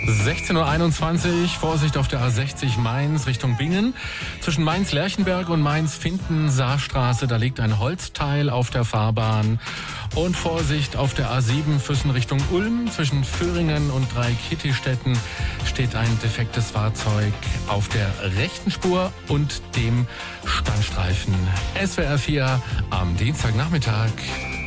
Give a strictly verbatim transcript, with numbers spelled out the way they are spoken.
sechzehn Uhr einundzwanzig, Vorsicht auf der A sechzig Mainz Richtung Bingen. Zwischen Mainz-Lerchenberg und Mainz-Finten-Saarstraße, da liegt ein Holzteil auf der Fahrbahn. Und Vorsicht auf der A sieben Füssen Richtung Ulm. Zwischen Föhringen und Dreikittistetten steht ein defektes Fahrzeug auf der rechten Spur und dem Standstreifen. S W R vier am Dienstagnachmittag.